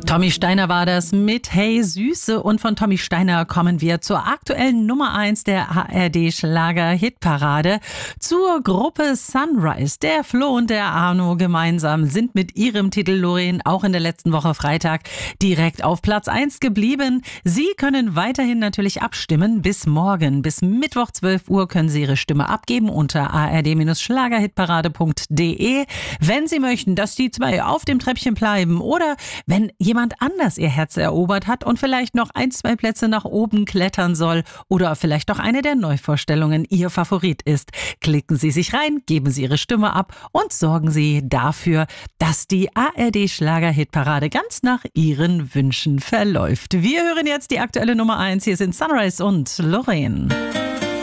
Tommy Steiner war das mit Hey Süße, und von Tommy Steiner kommen wir zur aktuellen Nummer 1 der ARD-Schlager-Hitparade, zur Gruppe Sunrise. Der Flo und der Arno gemeinsam sind mit ihrem Titel Loreen auch in der letzten Woche Freitag direkt auf Platz 1 geblieben. Sie können weiterhin natürlich abstimmen bis morgen. Bis Mittwoch 12 Uhr können Sie Ihre Stimme abgeben unter ard-schlagerhitparade.de. Wenn Sie möchten, dass die zwei auf dem Treppchen bleiben oder wenn jemand anders ihr Herz erobert hat und vielleicht noch 1, 2 Plätze nach oben klettern soll oder vielleicht auch eine der Neuvorstellungen Ihr Favorit ist, klicken Sie sich rein, geben Sie Ihre Stimme ab und sorgen Sie dafür, dass die ARD-Schlager-Hitparade ganz nach Ihren Wünschen verläuft. Wir hören jetzt die aktuelle Nummer 1. Hier sind Sunrise und Loreen.